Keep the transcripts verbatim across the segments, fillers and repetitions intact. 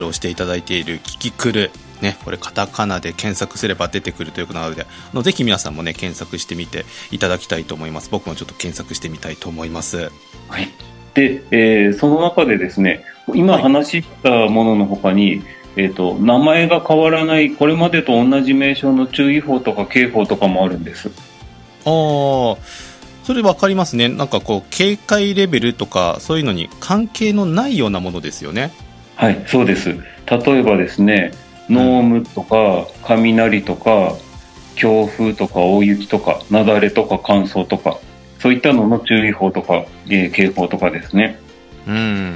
をしていただいているキキクルね、これカタカナで検索すれば出てくるということなので、あのぜひ皆さんもね検索してみていただきたいと思います。僕もちょっと検索してみたいと思います。 はい。で、えー、その中でですね、今話したものの他に、はい、えーと、名前が変わらないこれまでと同じ名称の注意報とか警報とかもあるんです。 ああ、それ分かりますね。なんかこう警戒レベルとかそういうのに関係のないようなものですよね。 はい、そうです。例えばですね、濃霧とか雷とか強風とか大雪とか雪崩とか乾燥とか、そういったのの注意報とか、えー、警報とかですね。 うん、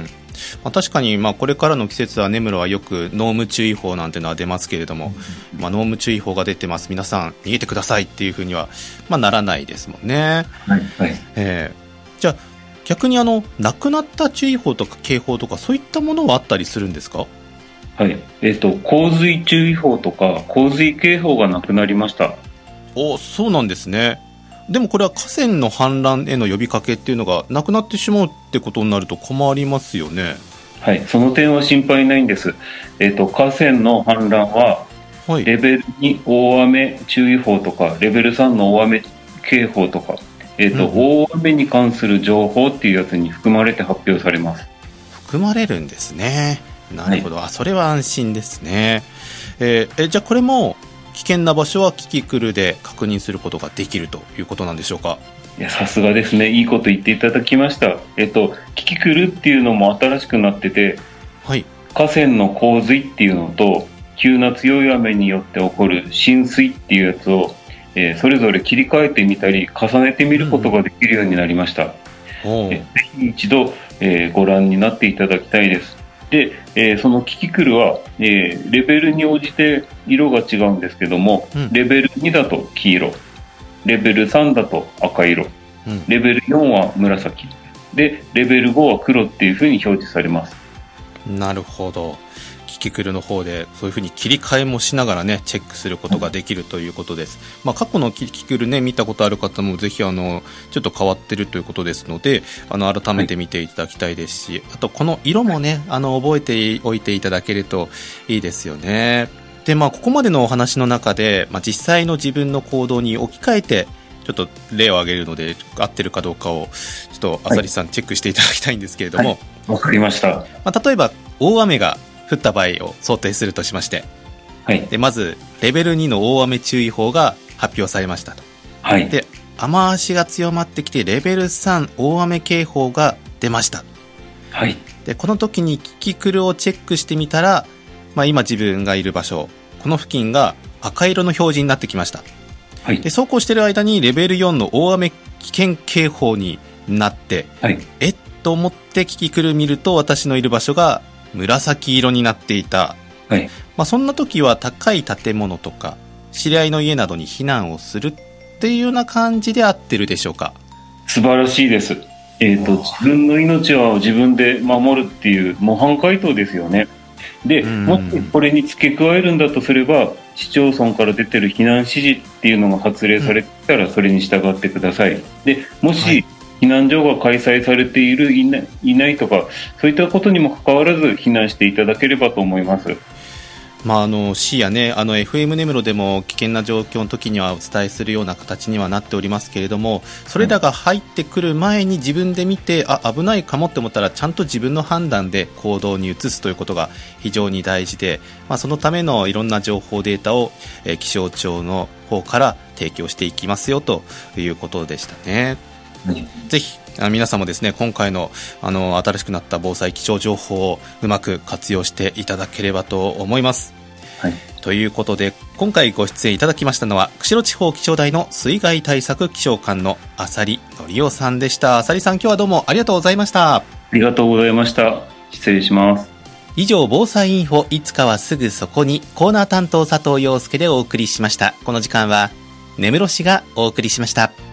まあ、確かにまあこれからの季節は根室はよく濃霧注意報なんてのは出ますけれども、まあ、濃霧注意報が出てます、皆さん逃げてくださいっていうふうには、まあ、ならないですもんね。 はいはい。 えー、じゃあ逆にあの亡くなった注意報とか警報とかそういったものはあったりするんですか？ はい、えーと、洪水注意報とか洪水警報がなくなりました。 お、そうなんですね。でもこれは河川の氾濫への呼びかけっていうのがなくなってしまうってことになると困りますよね。 はい、その点は心配ないんです。えーと、河川の氾濫は、はい、レベルに大雨注意報とかレベルさんの大雨警報とか、えーとうん、大雨に関する情報っていうやつに含まれて発表されます。 含まれるんですね。なるほど、はい、あ、それは安心ですね。えー、えじゃあこれも危険な場所はキキクルで確認することができるということなんでしょうか？ いや、さすがですね。いいこと言っていただきました。えっとキキクルっていうのも新しくなってて、はい、河川の洪水っていうのと急な強い雨によって起こる浸水っていうやつを、えー、それぞれ切り替えてみたり重ねてみることができるようになりました。うん、えぜひ一度、えー、ご覧になっていただきたいです。で、えー、そのキキクルは、えー、レベルに応じて色が違うんですけども、うん、レベルにだと黄色、レベルさんだと赤色、うん、レベルよんは紫で、レベルごは黒っていう風に表示されます。 なるほど。キキクルの方でそういう風に切り替えもしながらねチェックすることができるということです。まあ、過去のキキクルね見たことある方もぜひあのちょっと変わってるということですので、あの改めて見ていただきたいですし、はい、あとこの色もねあの覚えておいていただけるといいですよね。で、まあ、ここまでのお話の中で、まあ、実際の自分の行動に置き換えてちょっと例を挙げるので合ってるかどうかをちょっとあさりさんチェックしていただきたいんですけれども、 わ、はい、かりました。 まあ、例えば大雨が降った場合を想定するとしまして、はい、でまずレベルにの大雨注意報が発表されましたと、はい、で雨足が強まってきてレベルさん大雨警報が出ました、はい、でこの時にキキクルをチェックしてみたら、まあ、今自分がいる場所この付近が赤色の表示になってきました、はい、でそうこうしている間にレベルよんの大雨危険警報になって、はい、えっと思ってキキクル見ると私のいる場所が紫色になっていた、はい、まあ、そんな時は高い建物とか知り合いの家などに避難をするっていうような感じで合ってるでしょうか？ 素晴らしいです。えーと、自分の命は自分で守るっていう模範解答ですよね。で、もしこれに付け加えるんだとすれば市町村から出てる避難指示っていうのが発令されてきたらそれに従ってください。で、もし、はい、避難所が開催されているいない、いないとかそういったことにもかかわらず避難していただければと思います。 まあ、あの市やねあの エフエム 根室でも危険な状況の時にはお伝えするような形にはなっておりますけれども、それらが入ってくる前に自分で見てあ危ないかもって思ったらちゃんと自分の判断で行動に移すということが非常に大事で、まあ、そのためのいろんな情報データを、えー、気象庁の方から提供していきますよということでしたね。ぜひ皆さんもですね今回の、あの新しくなった防災気象情報をうまく活用していただければと思います、はい、ということで今回ご出演いただきましたのは釧路地方気象台の水害対策気象官の浅利則夫さんでした。浅利さん、今日はどうもありがとうございました。 ありがとうございました。失礼します。 以上、防災インフォいつかはすぐそこにコーナー担当佐藤陽介でお送りしました。この時間は根室市がお送りしました。